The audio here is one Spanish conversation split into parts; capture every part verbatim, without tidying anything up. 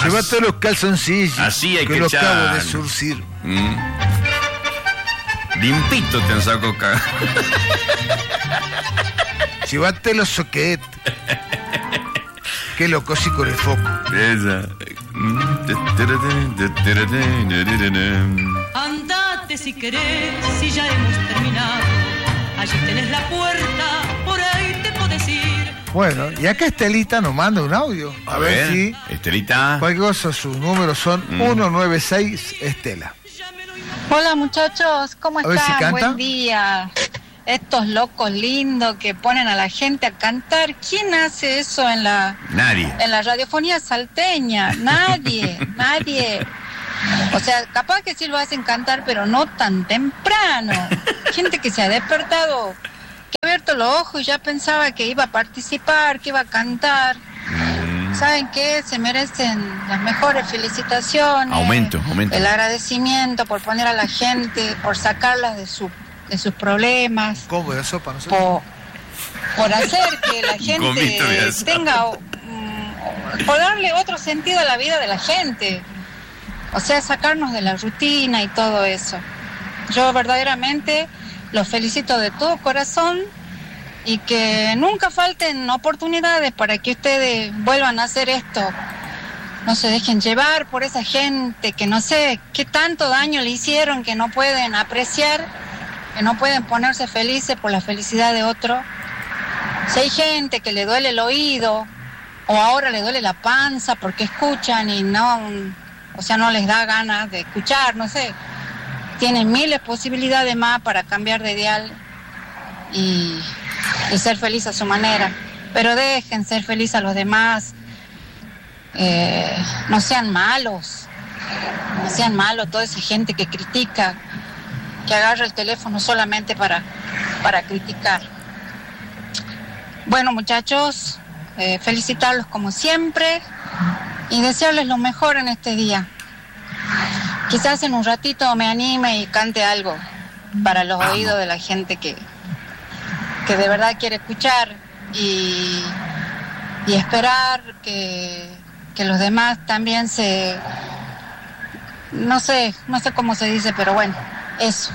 Llévate los calzoncillos. Así hay que, que los echar. acabo de surcir. Mm. Limpito te han sacado cagar. Llévate los soquetes. Qué loco sí con el foco. Esa. Andate si querés, si ya hemos terminado. Allí tenés la puerta, por ahí te podés ir. Bueno, y acá Estelita nos manda un audio. A, A ver, ver, si. Estelita. Cualquier cosa, sus números son Mm. ciento noventa y seis Estela. Hola muchachos, ¿cómo A ver si están? canta. Buen día. Estos locos lindos que ponen a la gente a cantar. ¿Quién hace eso en la, Nadie. en la radiofonía salteña? Nadie, nadie. O sea, capaz que sí lo hacen cantar, pero no tan temprano. Gente que se ha despertado, que ha abierto los ojos y ya pensaba que iba a participar, que iba a cantar. Mm. ¿Saben qué? Se merecen las mejores felicitaciones. Aumento, aumento. El agradecimiento por poner a la gente, por sacarlas de, su, de sus problemas. ¿Cómo de sopa? No sé. Por, por hacer que la Gomito gente de asado. tenga... mm, por darle otro sentido a la vida de la gente. O sea, sacarnos de la rutina y todo eso. Yo verdaderamente los felicito de todo corazón y que nunca falten oportunidades para que ustedes vuelvan a hacer esto. No se dejen llevar por esa gente que no sé qué tanto daño le hicieron, que no pueden apreciar, que no pueden ponerse felices por la felicidad de otro. Si hay gente que le duele el oído o ahora le duele la panza porque escuchan y no, o sea, no les da ganas de escuchar, no sé. Tienen miles de posibilidades más para cambiar de dial y, y ser feliz a su manera. Pero dejen ser feliz a los demás. Eh, no sean malos. No sean malos toda esa gente que critica, que agarra el teléfono solamente para, para criticar. Bueno, muchachos, eh, felicitarlos como siempre y desearles lo mejor en este día. Quizás en un ratito me anime y cante algo para los Vamos. oídos de la gente que, que de verdad quiere escuchar y, y esperar que, que los demás también se... No sé, no sé cómo se dice, pero bueno, eso.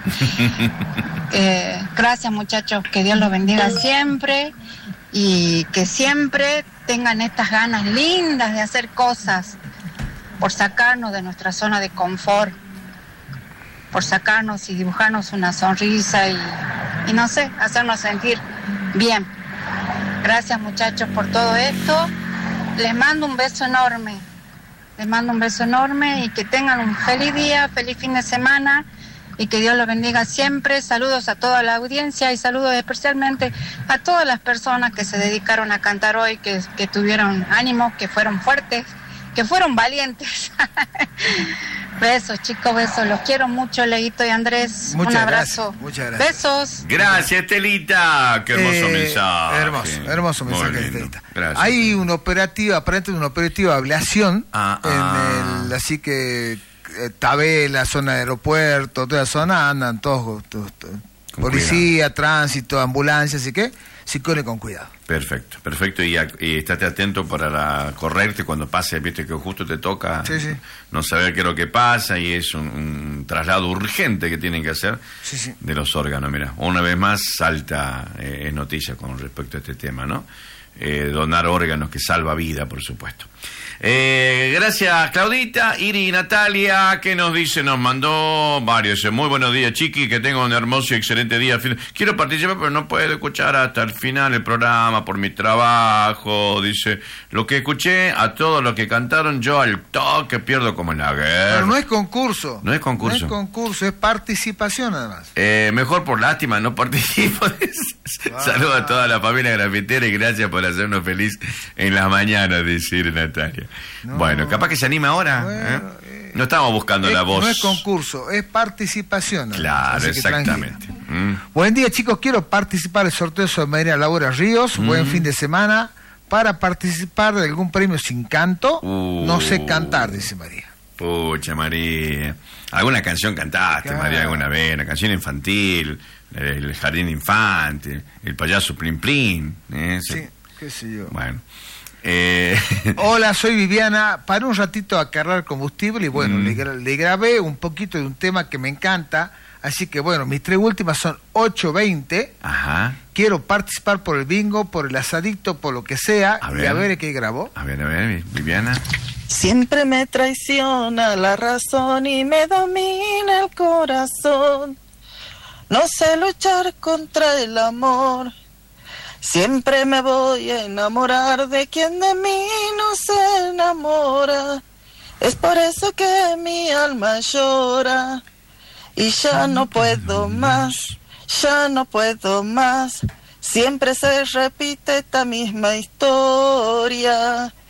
eh, gracias muchachos, que Dios los bendiga siempre y que siempre tengan estas ganas lindas de hacer cosas por sacarnos de nuestra zona de confort, por sacarnos y dibujarnos una sonrisa y, y no sé, hacernos sentir bien. Gracias muchachos por todo esto. Les mando un beso enorme. Les mando un beso enorme y que tengan un feliz día, feliz fin de semana y que Dios los bendiga siempre. Saludos a toda la audiencia y saludos especialmente a todas las personas que se dedicaron a cantar hoy, que, que tuvieron ánimo, que fueron fuertes, que fueron valientes. Besos, chicos, besos. Los quiero mucho, Leito y Andrés. Muchas un abrazo. gracias, muchas gracias. Besos. Gracias, Estelita. Qué hermoso Eh, mensaje. Hermoso, hermoso Muy mensaje de lindo. Estelita. Gracias. Hay un operativo, aparentemente un operativo de ablación Ah, en ah. el, así que eh, Tabela, zona de aeropuerto, toda la zona andan todos, todos, todos, Con policía, tránsito, ambulancia, así que sí corre con cuidado. Perfecto, perfecto. Y, a- y estate atento para la- correrte cuando pase, viste que justo te toca Sí, sí. no saber qué es lo que pasa y es un, un traslado urgente que tienen que hacer Sí, sí. de los órganos. Mira, una vez más salta, eh, es noticia con respecto a este tema, ¿no? Eh, donar órganos que salva vida, por supuesto. Eh, gracias, Claudita. Iri y Natalia, que nos dice, nos mandó varios. eh, Muy buenos días, Chiqui, que tenga un hermoso y excelente día. Fin- Quiero participar, pero no puedo escuchar hasta el final el programa por mi trabajo. Dice, lo que escuché a todos los que cantaron, yo al toque pierdo como en la guerra. Pero no es concurso. No es concurso. No es concurso, es participación además. Eh, mejor por lástima, no participo. Ah. Saludos a toda la familia grafitera y gracias por hacernos feliz en las mañanas, dice Natalia. No. Bueno, capaz que se anime ahora. Bueno, ¿eh? eh, No estamos buscando Es- la voz. No es concurso, es participación. además, Claro, así que exactamente. tranquila. Mm. Buen día, chicos. Quiero participar del sorteo de Medina Laura Ríos. Mm. Buen fin de semana. Para participar de algún premio sin canto, Uh. no sé cantar, dice María. Pucha, María. ¿Alguna canción cantaste, Claro. María, alguna vez? Una canción infantil, el jardín infante, el payaso Plin Plin. ¿eh? Sí, qué sé yo. Bueno. Eh... Hola, soy Viviana. Para un ratito a cargar combustible y bueno, mm. le, gra- le grabé un poquito de un tema que me encanta. Así que bueno, mis tres últimas son ocho veinte. Ajá. Quiero participar por el bingo, por el asadito, por lo que sea. A y ver. a ver qué grabó. A ver, a ver, Viviana. Siempre me traiciona la razón y me domina el corazón. No sé luchar contra el amor. Siempre me voy a enamorar de quien de mí no se enamora. Es por eso que mi alma llora. Y ya no puedo más, ya no puedo más. Siempre se repite esta misma historia.